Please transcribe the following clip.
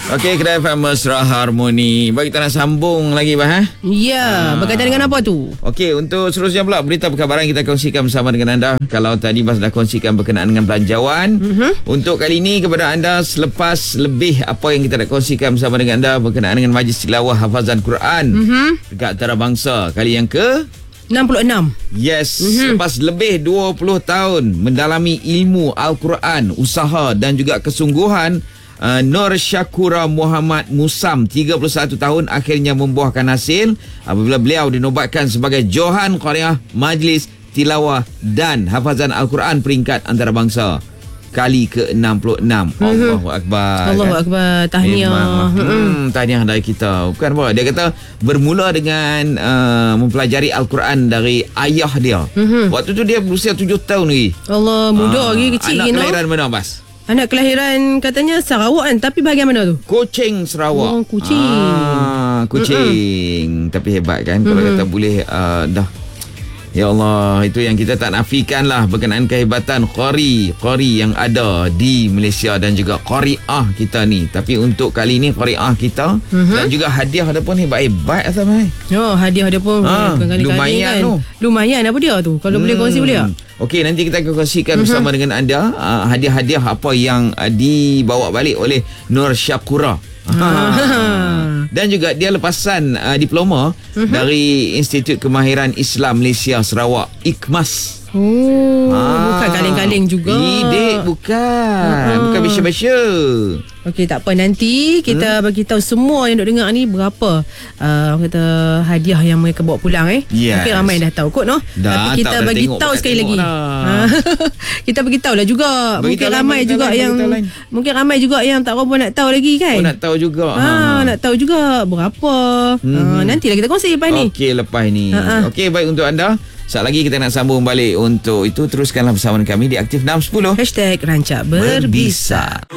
Okey, Kedai FM Mesra Harmoni. Baik, kita nak sambung lagi, Bah. Ya, berkaitan dengan apa tu? Okey, untuk seterusnya pula berita perkabaran kita kongsikan bersama dengan anda. Kalau tadi Bas dah kongsikan berkenaan dengan belanjawan, untuk kali ini kepada anda selepas lebih apa yang kita nak kongsikan bersama dengan anda berkenaan dengan majlis tilawah hafazan Quran dekat antarabangsa kali yang ke 66. Yes, lepas lebih 20 tahun mendalami ilmu Al-Quran, usaha dan juga kesungguhan, Nur Syakura Muhammad Musam 31 tahun akhirnya membuahkan hasil apabila beliau dinobatkan sebagai Johan Qariah Majlis Tilawah dan Hafazan Al-Quran peringkat antarabangsa kali ke-66. Allahu Akbar. Allahu Akbar. Tahniah. Tahniah dari kita. Bukan apa, dia kata bermula dengan mempelajari Al-Quran dari ayah dia. Waktu tu dia berusia 7 tahun lagi. Allah, muda lagi, kecil. Anak kelahiran mana, Bas? Anak kelahiran katanya Sarawak kan, tapi bahagian mana tu? Kuching, Sarawak. Oh, Kuching. Kuching. Tapi hebat kan kalau kata boleh dah. Ya Allah, itu yang kita tak nafikan lah berkenaan kehebatan qari yang ada di Malaysia dan juga qariah kita ni. Tapi untuk kali ni qariah kita dan juga hadiah dia pun hebat-hebat Azam. Oh, hadiah dia pun lumayan kan. Lumayan apa dia tu? Kalau boleh kongsi boleh tak? Okey, nanti kita akan kongsikan bersama dengan anda hadiah-hadiah apa yang dibawa balik oleh Nur Syakura. Dan juga dia lepasan diploma dari Institut Kemahiran Islam Malaysia Sarawak, IKMAS. Bukan kaleng-kaleng juga. Dek, bukan biasa-biasa. Okey, tak apa, nanti kita bagi tahu semua yang duk dengar ni berapa kata hadiah yang mereka bawa pulang Yes. Mungkin ramai dah tahu kot tapi kita bagi tahu sekali lagi. Kita bagi tahu lah juga. Mungkin ramai juga yang tak apa nak tahu lagi kan. Nak tahu juga. Nak tahu juga berapa. Nantilah kita kongsi lepas ni. Okey, lepas ni. Okey, baik untuk anda. Saat lagi kita nak sambung balik. Untuk itu teruskanlah bersama kami di Aktif 610 #Rancak Berbisa.